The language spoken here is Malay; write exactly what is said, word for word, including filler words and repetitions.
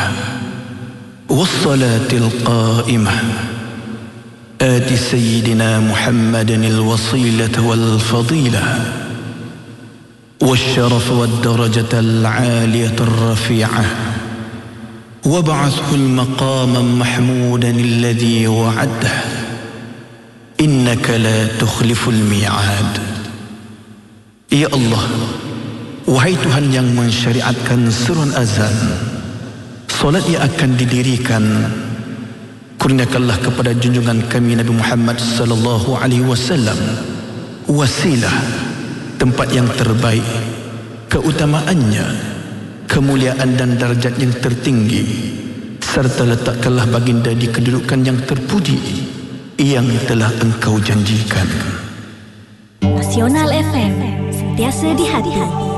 والصلاة القائمة آت سيدنا محمد الوصيلة والفضيلة والشرف والدرجة العالية الرفيعة وابعثه المقام محمودا الذي وعده إنك لا تخلف الميعاد. Ya Allah, wahai Tuhan yang mensyariatkan seruan azan, solat yang akan didirikan, kurniakanlah kepada junjungan kami Nabi Muhammad sallallahu alaihi wasallam wasilah, tempat yang terbaik, keutamaannya, kemuliaan dan darjat yang tertinggi, serta letakkanlah baginda di kedudukan yang terpuji yang telah engkau janjikan. Nasional F M, sentiasa di hati.